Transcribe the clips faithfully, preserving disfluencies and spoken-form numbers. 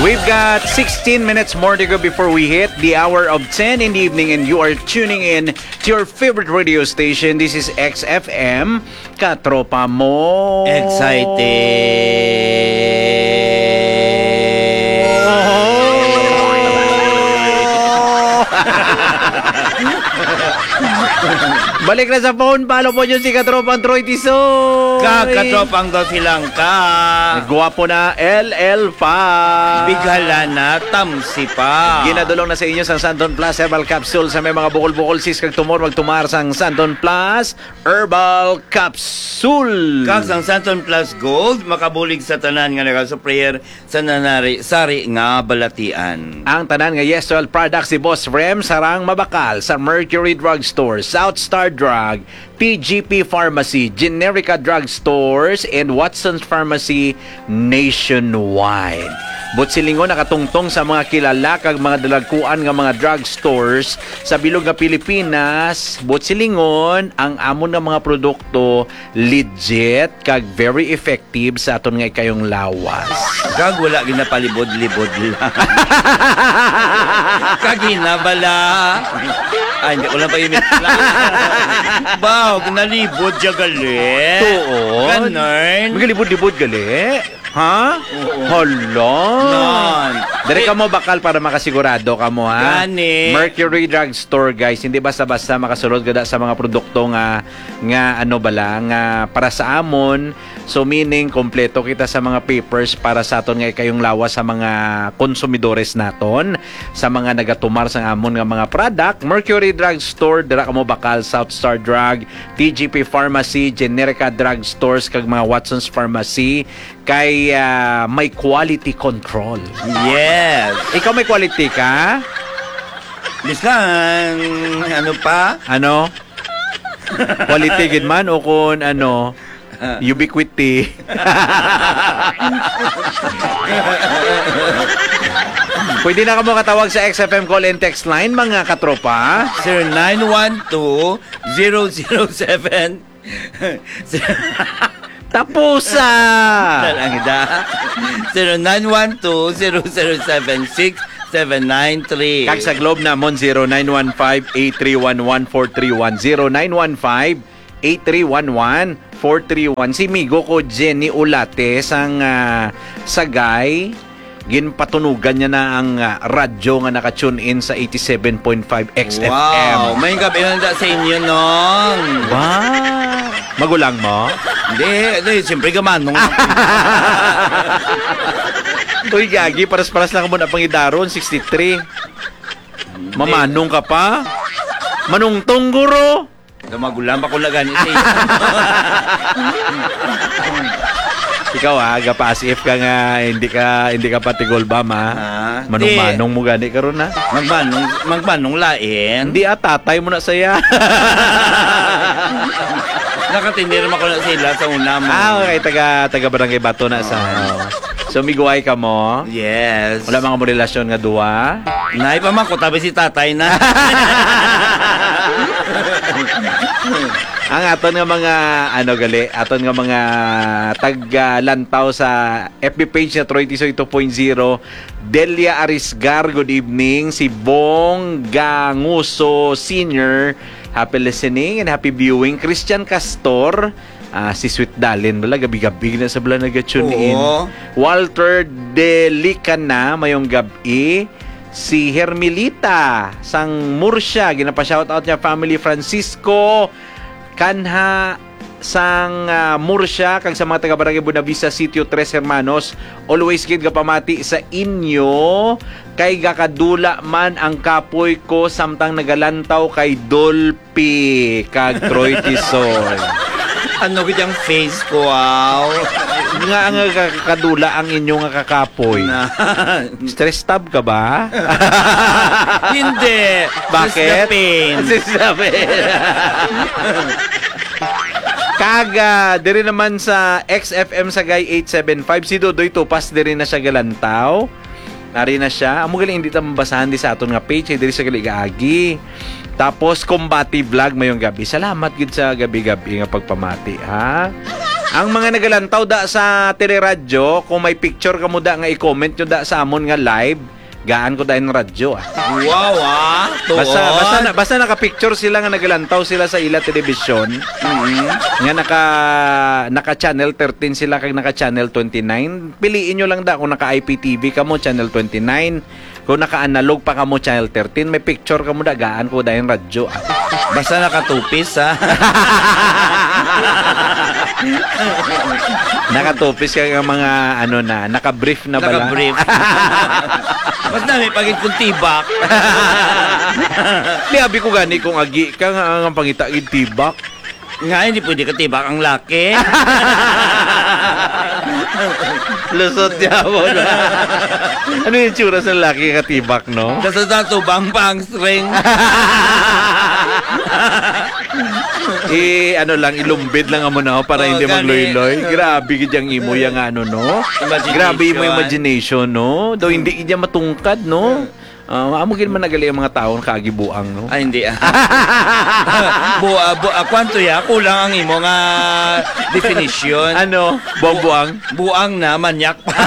We've got sixteen minutes more to go before we hit the hour of ten in the evening, and you are tuning in to your favorite radio station. This is X F M, Katropa Mo. Excited. Balik na sa phone. Palo po nyo si Katropang Troy Tisoy. Kakatropang daw silang ka. Guwapo na L L pa. Bigala na tamsi pa. Ginadulong na sa inyo sang Santon Plus Herbal Capsule sa may mga bukol-bukol sis kag tumor magtumar sang Santon Plus Herbal Capsule. Kag sang Santon Plus Gold makabulig sa tanan nga nagasuprayer sa nanari sari nga balatian. Ang tanan nga Yes Oil products si Boss Rem sarang mabakal sa Mercury Drug Store, South Star Drug, P G P Pharmacy, Generica Drug Stores, and Watson's Pharmacy nationwide. Butsilingon nakatungtong sa mga kilala kag mga dalagkuan nga mga drug stores sa bilog nga Pilipinas. Butsilingon ang amon nga mga produkto legit kag very effective sa aton nga kayong lawas. Kag wala ginapalibod-libod lang. Kag ginabala. Ay, hindi ko lang pa-imit lang. Baw, nalibod siya gali. Tuon? Ganun. Magalibod-libod gali? Ha? Oo. Hala? Non. Dari ka mo bakal para makasigurado ka mo, ha? Gani. Mercury Drug Store, guys. Hindi basta-basta makasulod gada sa mga produkto nga, nga ano bala, nga para sa amon. So, meaning, kompleto kita sa mga papers para sa aton nga kayong lawas sa mga konsumidores naton. Sa mga nagatumar sa amon nga mga product. Mercury Drug Store, dira ka mo bakal, South Star Drug, T G P Pharmacy, Generica Drug Stores, kag mga Watson's Pharmacy, kay uh, may quality control. Yes. Ikaw may quality ka? Bislang, ano pa? Ano? Quality gid man o kun ano? Ubiquity. Pwede na ka mo katawag sa X F M call and text line, mga katropa. zero nine one two zero zero seven Tapusa! Talang ida. zero nine one two zero zero seven six seven nine three. Kag sa Globe namon zero nine one five eight three one one four three one zero nine one five eight three one one four three one. Si Migo ko Jenny Ulate sang uh, Sagay, ginpatunugan niya na ang uh, radyo nga naka-tune in sa eighty-seven point five X F M. Wow, may gabi na sa inyo nung. Wow! Magulang mo? Hindi, hindi, siyempre gamanong. Uy, gagi, paras-paras lang mo na pangidaron, sixty-three. Mamanong ka pa? Manungtong guro? Magulang pa ko lagan sa inyo. Ikaw ah, gapa-as-if ka nga, hindi ka hindi ka patigol ba ma? Ah, Manong-manong mo gani karon na. Magmanong, magmanong lain. Hindi ah, tatay mo na saya. Nakatinir mo ko na sila sa una mo. Ah, okay, taga taga Barangay Bato na sa. So miguway ka mo? Yes. Wala mga mo relasyon nga duwa? Nay pa man ko tabi si tatay na. Ang aton nga mga ano gali, aton nga mga tag-lantaw sa F B page na Troy Tisoy two point oh. Delia Arisgar, good evening. Si Bong Ganguso Senior, happy listening and happy viewing. Christian Castor, uh, si Sweet Dalin, wala gabi-gabi na sa bala nag-tune in. Walter Delicana, mayong gabi. Si Hermelita sang Murcia, ginapa-shoutout niya family Francisco Kanha sang uh, Murcia, kag sa mga taga Barangay Buenavista Sitio Tres Hermanos, always gid kapamati sa inyo kay gakadula man ang kapoy ko samtang nagalantaw kay Dolphy kag Troy Tisoy. Ano gid ang face ko, wow. Nga ang kakadula ang inyong kakapoy. Stress tab ka ba? Hindi. Bakit? Sisapin. Kaga, diri naman sa X F M Sagay eight seven five, si Dodoy Tupas, diri na siya galantaw. Nari na siya. Amo galing hindi ta mabasahan di sa aton nga page, diri sa galigagi. Tapos, Combati Vlog mayong gabi. Salamat gid sa gabi-gabi nga pagpamati, ha? Ang mga nagalantaw da sa teleradyo, kung may picture ka mo da nga i-comment nyo da sa amon nga live, gaan ko dahil ng radyo ah. Wow, ah. Tuon. Basta, basta, na, basta naka-picture sila nga nagalantaw sila sa ila television. Mm-hmm. Nga naka, naka-channel thirteen sila kag naka-channel twenty-nine. Piliin nyo lang da kung naka-I P T V ka mo, channel twenty-nine. Kung naka-analog pa ka mo, channel thirteen. May picture ka mo da, gaan ko dahil ng radyo ah. Basta nakatupis, ha? Nakatupis ka ng mga ano na, naka-brief na bala. Naka-brief. Basta may pagit kong tibak. Di abi ko gani kung agi ka nga ang pangita gid tibak. Nga, hindi pwede ka tibak ang laki. Lusot niya mo na. Ano yung tsura sa laki katibak, no? Basta tatubang pang string. Eh, ano lang, ilumbid lang amo na para Oh, hindi gani. magloy-loy. Grabe gid yung imo yung ano, no? Imagination. Grabe mo imagination, no? Daw hindi gid niya matungkad, no? Uh, amo gid man nagali ang mga taon kaagibuang, no? Ay, hindi. ah. Bua, bua, kwanto ya? Kulang ang imo nga definition. Ano? Buang-buang? Buang na, manyak pa.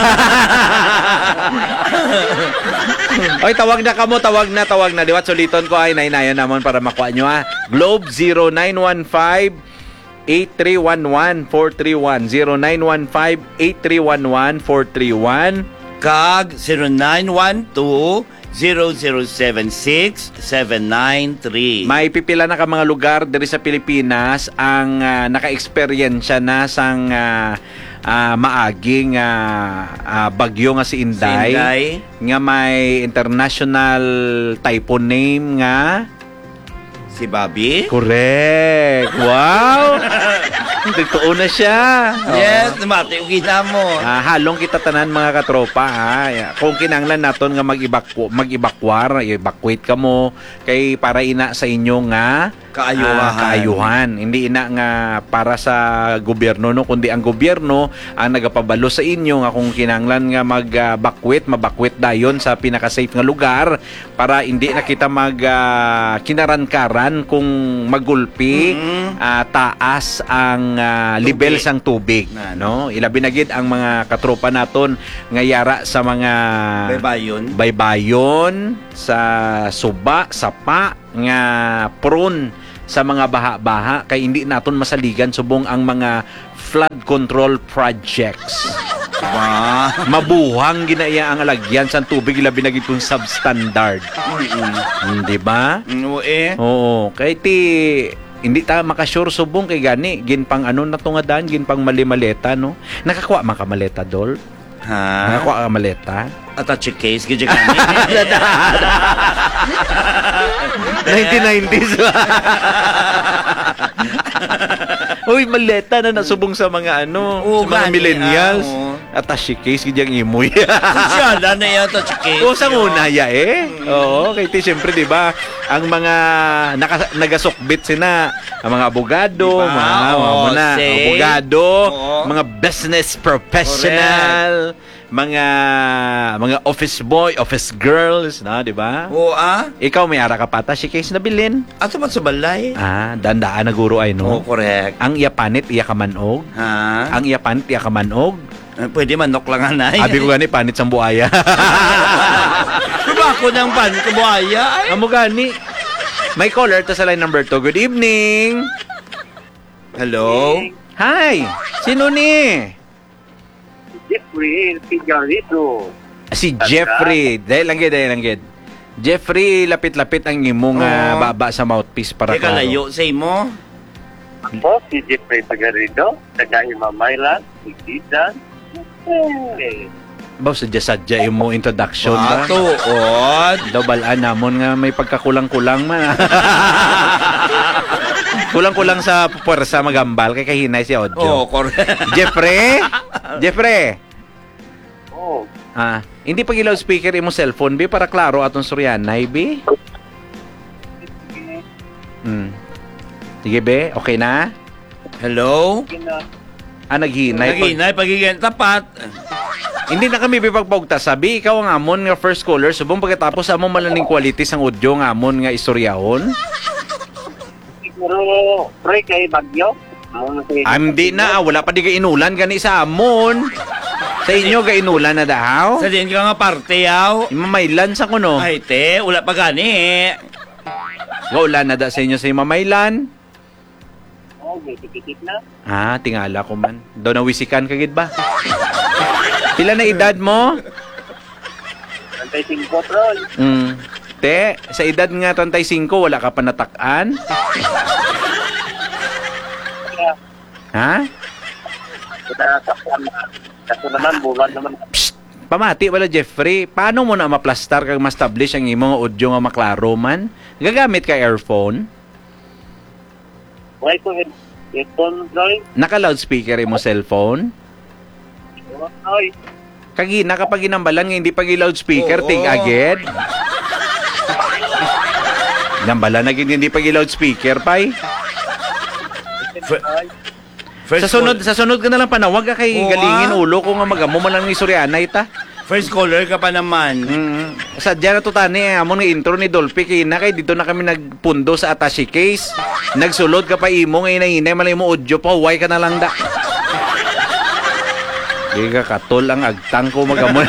Oy, tawag na kamo, tawag na, tawag na. Diwat suliton ko ay nainayon namon para makuha nyo ha. Globe zero nine one five eight three one one four three one zero nine one five eight three one one four three one. Kag zero nine one two zero zero seven six seven nine three. May pipila na ka mga lugar diri sa Pilipinas ang uh, naka-eksperyensya na sang uh, uh, maaging uh, uh, bagyo nga si Inday, Inday. nga may international typhoon name nga Si Bobby. correct. Wow! Nagtuon na siya. Yes, namati yung kita mo. Ah, halong kita tanan mga katropa ha. Kung kinanglan naton nga mag-ibakwa, mag-ibakwar, evacuate ka mo kay para ina sa inyo nga Kaayuhan. ah, kaayuhan. Hindi ina nga para sa gobyerno no, kundi ang gobyerno ang nagapabalo sa inyo nga kung kinanglan nga mag-bakwit, mabakwit dayon sa pinaka-safe nga lugar para hindi na kita mag uh, kinaran-karan kung magulpi, Mm-hmm. ah, taas ang ah, level Tubig. sang tubig, Na, no? Ilabi na gid ang mga katropa naton nga yara sa mga Baybayon. baybayon, sa suba, sapa nga prone sa mga baha-baha kay hindi naton masaligan subong ang mga flood control projects. Ba. Mabuhang ginaya ang alagyan sa tubig ilabi na gid kung substandard. Mm-mm. Di ba? Oo eh. Oo, kay ti hindi ta makasure subong kay gani ginpang ano na to nga daan ginpang mali-maleta no. Nakakuha man ka maleta dol? Ha? Nakakuha ka maleta? Attach yung case, gidya gani. nineteen nineties. Uy, maleta na nasubong sa mga ano, Oo, sa mga gani, millennials. ah, oo. Attache case gidyang imoy. Sosyala na yung attach yung case. O sa una ya eh. Oo, kay ti syempre 'di ba, ang mga naka, nagasukbit sina ang mga abogado, Diba? mga Oo, mga na, say. abogado, Oo. mga business professional, mga mga office boy, office girls, na 'di ba? Oo ah. Ikaw may ara ka pa ta si case na bilin. Ato man sa balay. Ah, dandaan na guro ay Oo, no. correct. Ang iyapanit iya ka manog. Ha? Ang iyapanit iya ka manog. Ah, pwede manok lang anay. Abi ko gani panit sang buaya. Diba ako ng pan sa buhaya? Ay. Amo gani. May caller to sa line number two. Good evening. Hello? Hi. Sino ni? Jeffrey Figarito. Si Jeffrey. Dahil lang gid, dahil lang gid. Jeffrey, lapit-lapit ang imong Oo. uh, baba sa mouthpiece para Teka, klaro. layo sa imo. Ako si Jeffrey Figarito, taga Imamaylan, Sigitan. Eh, Baw, sadya-sadya imo introduction ba? Matuod. Daw balaan namon nga may pagkakulang-kulang man. Kulang-kulang sa puwersa magambal kay kahinay si Oo, Odjo. correct. Jeffrey? Jeffrey? oh, Ah, hindi pag loudspeaker imo cellphone bi para klaro atong suryanay bi. Hmm. Sige be, okay na? Hello? kina, Ah, naghinay. Pag, Naginay, pagiging tapat. hindi na kami bipagpagta. Sabi, ikaw ang amon nga first caller. Subong pagkatapos amon malaning quality sang audio nga amon nga istoryahon. siguro, pre kay Bagyo. Amon sa Ah, hindi na, ah, wala pa di ka inulan gani sa amon. Sa inyo ga inulan na daw? Sa din ka nga parte, yaw. Imamaylan sa kuno. Ay, te, wala pa gani. Ga ulan na da sa inyo sa imamaylan. Oh, may tikit na. Ah, tingala ko man. Daw nawisikan kagid ba? Pila na edad mo? twenty-five, Troy. Mm. Te, sa edad nga thirty-five, wala ka pa natakan? Kaya, Ha? kinasakyan na. Kaso naman, buwan naman. Psst! Pamati wala Jeffrey, paano mo na maplastar kag ma-establish ang imong audio nga maklaro man? Gagamit ka earphone? Why ko head- headphone, Troy? Naka-loudspeaker mo cellphone? Oh, Troy. Kagina kapag ginambalan nga hindi pag loudspeaker, Oo. ting agad. Ginambalan na gid hindi pag loudspeaker pay. Fir- Troy. First Sa sunod, sa sunod ka na lang panawag ka kay Oo, galingin ah. ulo ko nga magamo man lang ni Soriana ita. First caller ka pa naman. Mm. Sadya na to tani, amon nga intro ni Dolphy kay na kay dito na kami nagpundo sa attache case. Nagsulod ka pa imo nga inahinay malay mo audio pa, huway ka na lang da. Di ka katol ang agtang ko magamo.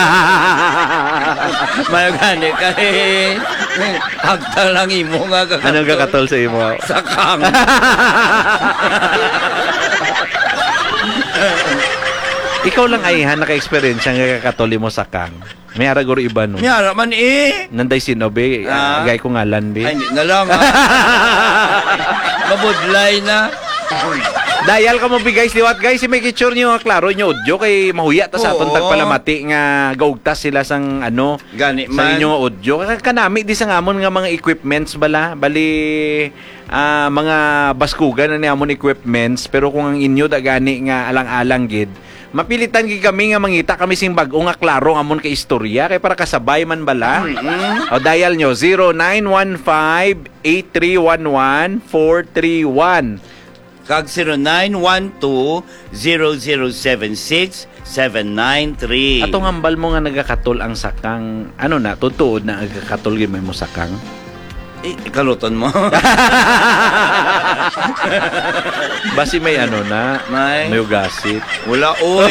Mayagani ka eh. Agta lang imo nga kakatol. Anong kakatol sa imo? Sakang. Ikaw lang ay ha naka-experience nga kakatol mo sa kang. May aragor iba no. Miyara man eh. Nanday sinobe, Ah. uh, gay ko ngalan be. Ay, hindi na lang ha. Mabudlay na. Dayal ka mo bi guys, liwat guys, si may picture niyo nga klaro niyo audio kay mahuya ta sa aton Oo. tagpalamati nga gaugtas sila sang ano Gani sa man. inyo nga audio. Kanami di sa ngamon nga mga equipments bala, bali ah, mga baskugan na ni amon equipments pero kung ang inyo da gani nga alang-alang gid mapilitan gid kami nga mangita kami sing bag-o nga klaro amon kay istorya kay para kasabay man bala. Mm-mm. O dial nyo zero nine one five, eight three one one, four three one. Kag zero nine one two, zero zero seven six, seven nine three. Atong hambal mo nga nagakatol ang sakang, ano na, tutuod na nagakatol gyud mo sakang. Eh, kaluton mo. Basi may ano na, May. may ugasit. Wala, oy.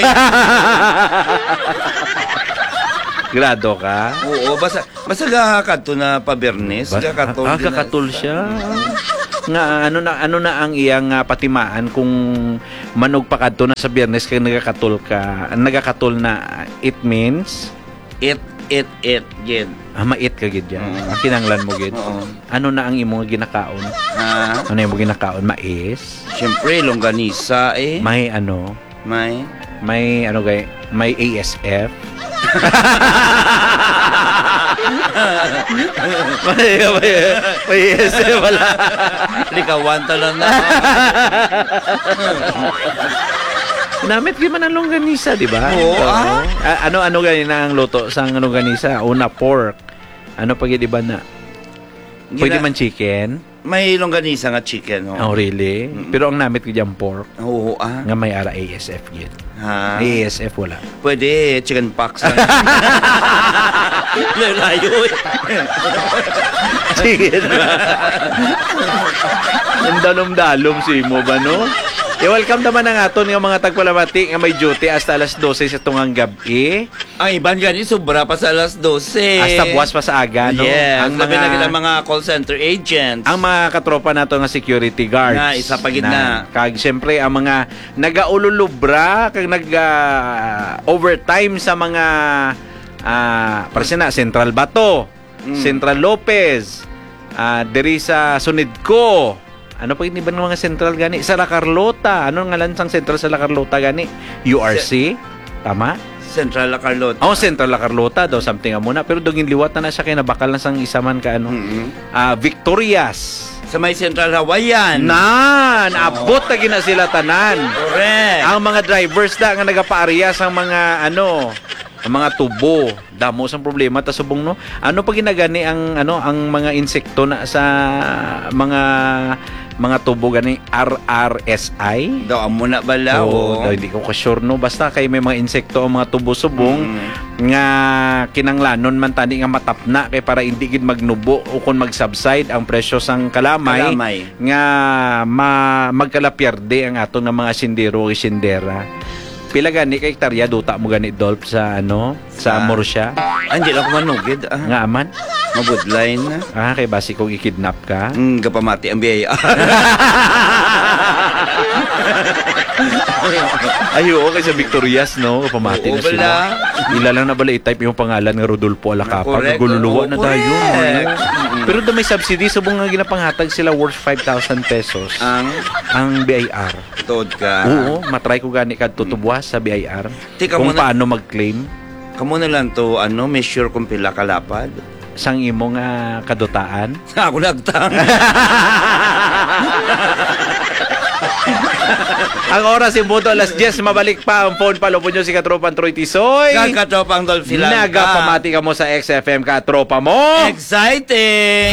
Grado ka? Oo, basta, basta gakato na pa Bernes. Ba- Gakatol. ah, kakatol siya. Nga ano na ano na ang iyang uh, patimaan kung manog pa kadto na sa Biyernes kay nagakatol ka. Nagakatol na it means It, it, it, gid. ah, mait ka gid yan. Mm. Ang kinanglan mo gid. Oo. Ano na ang imong ginakaon? Ha? Ano yung ginakaon? Mais? Siyempre, longganisa eh. May ano? May. May ano gay? May A S F? may, may, may A S F wala. Likawan talang na. Namit di man ang longganisa, di ba? Oo, Ito, ah. ah, ano ano gani na ang luto sa longganisa? Una pork. Ano pa gid iba na? Pwede Gina- man chicken? May longganisa nga chicken. Oh, Oh. really? Mm-mm. Pero ang namit ko dyan pork. Oo, ah. Nga may ara A S F gid. Ha? A S F wala. Pwede, chicken pox lang. Layo eh. Chicken. Ang dalom-dalom si mo ba, no? E welcome naman ang aton nga mga tagpalamati nga may duty hasta alas dose sa tungang gabi. Ang iban gani, sobra pa sa alas dose. Hasta buwas pa sa aga, no? Yes, ang sabi na kita mga mga call center agents. ang mga katropa nato nga security guards. Na, isa pa gid na. Kag siyempre ang mga nagaululubra kag nag ah, overtime sa mga ah para na Central Bato, Mm. Central Lopez, ah diri sa Sunidco. Ano pa ba ng mga central gani? Sa La Carlota. Ano nga lansang central sa La Carlota gani? U R C? Tama? Central La Carlota. Oh, Central La Carlota daw, something muna. Pero dugin liwat na na siya kay nabakal na sang isa man ka ano. Mm-mm. Ah, Victorias. Sa may Central Hawaiian. Nan, abot na gina sila tanan. Correct. Ang mga drivers da nga nagapaariya sa mga ano, ang mga tubo. Damo sang problema ta subong no. Ano pa ginagani ang ano ang mga insekto na sa mga mga tubo gani R R S I? Daw amo na bala. Oo, Oh, daw, hindi ko ka sure no. Basta kay may mga insekto ang mga tubo subong. Mm. nga kinanglanon man tani nga matapna kay para hindi gid magnubo o kung mag-subside ang presyo sang kalamay, Kalamay. nga ma magkalapyarde ang aton nga mga sindero o sindera. Pila gani ka hektarya duta mo gani Dolph sa ano sa Ah. Morsya Ah, hindi lang ko manugid. Ah, nga aman? mabudline na. Ah, kay basi kong i-kidnap ka. Mm, gapamati ang biyaya. Ay, oo, kay sa Victorias, no? Pamati Oo, na sila. bala. Ila lang na bala i-type yung pangalan nga Rodolfo Alacapa. Correct. Nagululuwa na Oo, tayo. correct. Ano? Pero da may subsidy, subong nga ginapanghatag sila worth five thousand pesos. Ang Ang B I R. tod ka. Oo, matry ko gani ka tutubuas sa B I R. Tika Kung muna- paano mag-claim Kamo na lang to, ano, measure kung pila kalapad. sang imong nga kadutaan. Ako nagtang. Ang oras imbuto alas diyes, mabalik pa ang phone palo po nyo si Katropan Troy Tisoy. Kakatopang Dolphilan ka. Nagapamati ka mo sa X F M Katropa mo. Exciting!